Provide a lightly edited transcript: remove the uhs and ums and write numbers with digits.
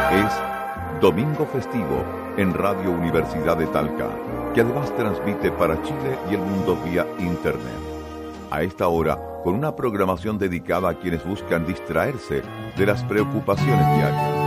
Es Domingo Festivo en Radio Universidad de Talca, que además transmite para Chile y el mundo vía Internet. A esta hora, con una programación dedicada a quienes buscan distraerse de las preocupaciones diarias.